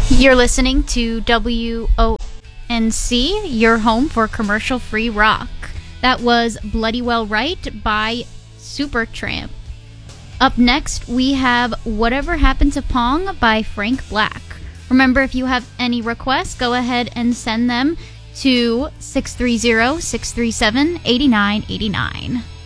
You're listening to WONC, your home for commercial-free rock. That was Bloody Well Right by Supertramp. Up next, we have Whatever Happened to Pong by Frank Black. Remember, if you have any requests, go ahead and send them to 630-637-8989.